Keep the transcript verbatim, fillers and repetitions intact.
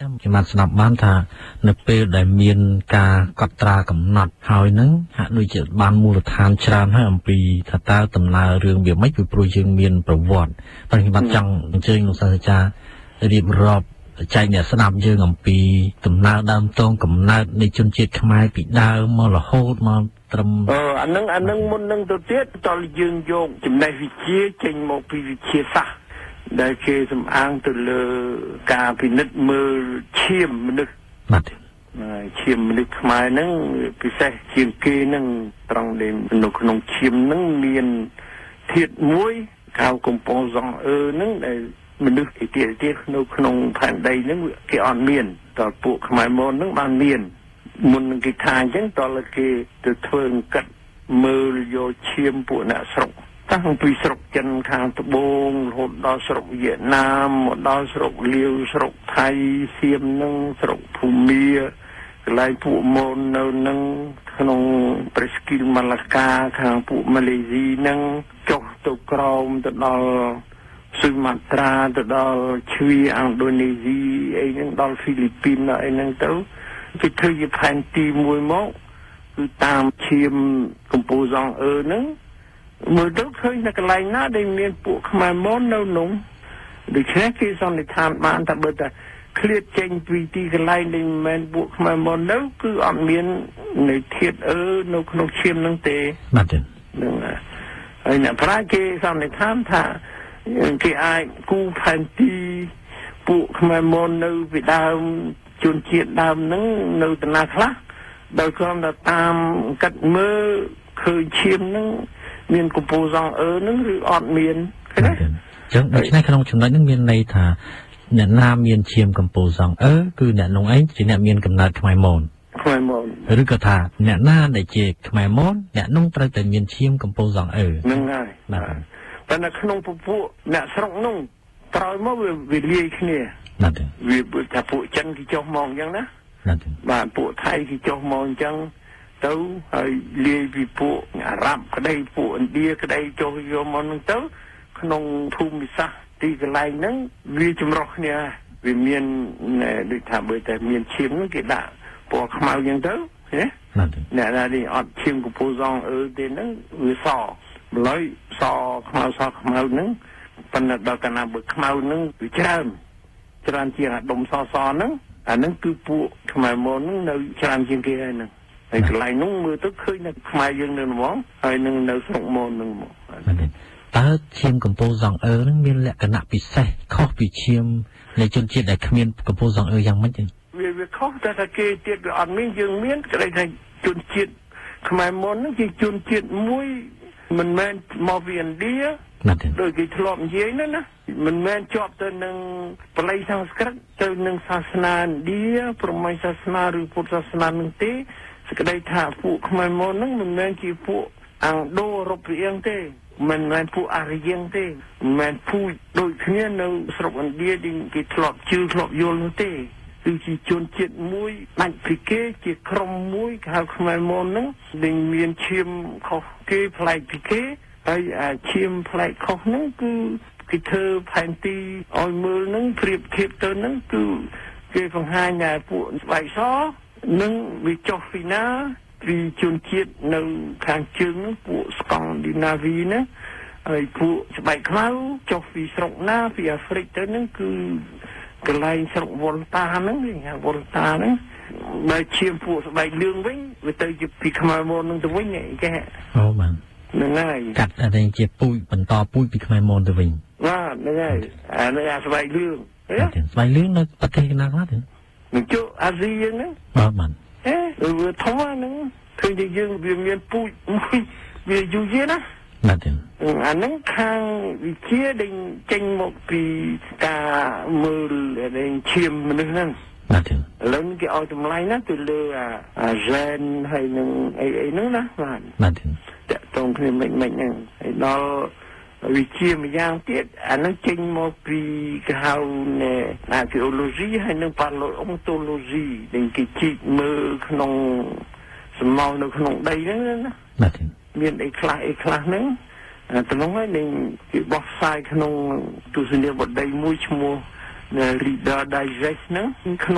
ខ្ញុំបានស្ដាប់បានថានៅពេលដែលមានការកត់ត្រាកំណត់ហើយនឹងហាក់ដូចជាបានមូលដ្ឋានច្រើនហើយអំពីថាតើដំណើររឿងវាមិនពីព្រោះយើងមានប្រវត្តិប៉ុន្តែខ្ញុំបានចង់អញ្ជើញលោកសាស្ត្រាចារ្យរៀបរាប់ចែកអ្នកស្ដាប់យើងអំពីដំណើរដើមតងកំណើតនៃជនជាតិខ្មែរពីដើមមករហូតមកត្រឹមអឺអានឹងអានឹងមុននឹងទៅទៀតតើយើងយកចំណេះវិជ្ជាចេញមកពីវិទ្យាសាស្ត្រដែលគេសំអាងទៅលើការពិនិត្យមើលឈាមមនុស្សបាទឈាមមនុស្សខ្មែរហ្នឹងពិសេសជាងគេហ្នឹងត្រង់ដែលនៅក្នុងឈាមហ្នឹងមានធាតុមួយហៅកំពង់សង់អឺហ្នឹងដែលមនុស្សទីទៀតនៅក្នុងផែនដីហ្នឹងគេអត់មានតើពួកខ្មែរមុនហ្នឹងបានមានមុននឹងគេថាអញ្ចឹងតើគេទៅធ្វើកាត់មើលយកឈាមពួកអ្នកស្រុកតាំងពីស្រុកចិនខាងត្បូងរហូតដល់ស្រុកវៀតណាមមកដល់ស្រុកលាវស្រុកថៃសៀមនឹងស្រុកភូមាកន្លែងពួកមននៅនឹងក្នុងប្រេស្គីលម៉ាឡាកាខាងពួកម៉ាឡេស៊ីនឹងចុះទៅក្រោមទៅដល់ស៊ុយម៉ាត្រាទៅដល់ជ្វីអង់ដូនេស៊ីអីហ្នឹងដល់ហ្វីលីពីនអីហ្នឹងទៅគេធ្វើជាផែនទីមួយមកគឺតាមឈាមកំពូលសង់អឺហ្នឹងមើលទៅឃើញនៅកន្លែងណាដែលមានពួកខ្មែរមុននៅនោះដូច្នេះគេសន្និដ្ឋានបានថាបើតែឃ្លាតចេញពីទីកន្លែងដែលមិនមែនពួកខ្មែរមុននៅគឺអត់មាននៅធាតុអឺនៅក្នុងឈាមនឹងទេបាទហ្នឹងហើយអ្នកប្រាជ្ញគេសន្និដ្ឋានថាគេអាចគូផែនទីពួកខ្មែរមុននៅពីដើមជនជាតិដើមហ្នឹងនៅតាណាខ្លះដោយគ្រាន់តែតាមកាត់មើលឃើញឈាមហ្នឹងមានកំពូលសង់អឺហ្នឹងឬអត់មានឃើញទេអញ្ចឹងដូច្នេះក្នុងចំណុចហ្នឹងមានន័យថាអ្នកណាមានឈាមកំពូលសង់អឺគឺអ្នកនោះឯងជាអ្នកមានកំណើតខ្មែរមនខ្មែរមនឬក៏ថាអ្នកណាដែលជាខ្មែរមនអ្នកនោះត្រូវតែមានឈាមកំពូលសង់អឺហ្នឹងហើយបាទតែនៅក្នុងពពួកអ្នកស្រុកនោះក្រោយមកវាវាលាយគ្នាបាទវាថាពួកចិនគេចុះមកអញ្ចឹងណាបាទបាទពួកថៃគេចុះមកអញ្ចឹងទៅហើយលាយពីពួកអារ៉ាប់ក្តីពួកឥណ្ឌាក្តីចុះយកមកហ្នឹងទៅក្នុងភូមិសាស្ត្រទីកន្លែងហ្នឹងវាចម្រុះគ្នាវាមានដូចថាបើតែមានឈាមហ្នឹងគេដាក់ពណ៌ខ្មៅអញ្ចឹងទៅណាអ្នកណានេះអត់ឈាមកំពូលសង់អឺទេហ្នឹងវាសម្ល៉េះសខ្មៅសខ្មៅហ្នឹងប៉ុន្តែដល់កាលណាបើខ្មៅហ្នឹងវាច្រើនច្រើនជាងអាដុំសសហ្នឹងអាហ្នឹងគឺពួកខ្មែរមុនហ្នឹងនៅច្រើនជាងគេហើយហ្នឹងហើយកន្លែងនោះមើលទៅឃើញនៅខ្មែរយើងនៅហ្មងហើយនឹងនៅស្រុកមននឹងហ្មងតើឈាមកំពូលសង់អឺនឹងមានលក្ខណៈពិសេសខុសពីឈាមនៃជនជាតិដែលគ្មានកំពូលសង់អឺយ៉ាងម៉េចទេវាវាខុសតែថាគេទៀតវាអត់មានយើងមានក្តីថាជនជាតិខ្មែរមុននឹងជាជនជាតិមួយមិនមែនមកពីឥណ្ឌាដូចគេធ្លាប់និយាយហ្នឹងណាមិនមែនជាប់ទៅនឹងបល័យសំស្ក្រឹតទៅនឹងសាសនាឥណ្ឌាព្រហ្មញ្ញសាសនាឬពុទ្ធសាសនានឹងទេសេចក្តីថាពួកខ្មែរមុនហ្នឹងមិនមែនជាពួកអង្គដូរុបរៀងទេមិនមែនពួកអារ្យទេមិនមែនពូជដូចគ្នានៅស្រុកឥណ្ឌាដែលគេធ្លាប់ជឿធ្លាប់យល់នោះទេគឺជាជនជាតិមួយដាច់ពីគេជាក្រុមមួយគេហៅខ្មែរមុនហ្នឹងដែលមានឈាមខុសគេប្លែកពីគេហើយអាឈាមប្លែកខុសហ្នឹងគឺគេធ្វើផែនទីឲ្យមើលហ្នឹងប្រៀបធៀបទៅហ្នឹងគឺគេបង្ហាញថាពួកស្បែកសនឹងវាចុះពីណាពីជនជាតិនៅខាងជើងហ្នឹងពួកស្កង់ឌីណាវីណាហើយពួកស្បែកខ្មៅចុះពីស្រុកណាពីអាហ្វ្រិកទៅហ្នឹងគឺកន្លែងស្រុកវ៉ុលតាហ្នឹងគេហៅវ៉ុលតាហ្នឹងបើឈាមពួកស្បែកលឿងវិញវាទៅជាពីខ្មែរមុនហ្នឹងទៅវិញចេះអូបាទហ្នឹងហើយកាត់តែជាពូជបន្តពូជពីខ្មែរមុនទៅវិញបាទហ្នឹងហើយអានេះអាស្បែកលឿងស្បែកលឿងនៅប្រទេសណាខ្លះទេនឹងជួអាស៊ីហ្នឹងបាទបាទហេវាធំហ្នឹងឃើញតែយើងវាមានពូជមួយវាយូរយូរណាបាទអាហ្នឹងខាងវិជាដែលចេញមកពីការមើលដែលឈាមមនុស្សហ្នឹងបាទឥឡូវគេឲ្យតម្លៃណាទៅលើអា gen ហើយនឹងអីអីហ្នឹងណាបាទបាទតកតងគ្នាមិនមិនហ្នឹងហើយដល់វិជាម្យ៉ាងទៀតអាហ្នឹងចេញមកពីគេហៅ archaeology ហើយនឹង paleontology ដែលគេជីកមើលក្នុងសំណល់នៅក្នុងដីហ្នឹងណាបាទមានអីខ្លះអីខ្លះហ្នឹងអាទៅនោះហើយនឹងគេបោះផ្សាយក្នុងទស្សនីយបទមួយឈ្មោះ Reader Digest ហ្នឹង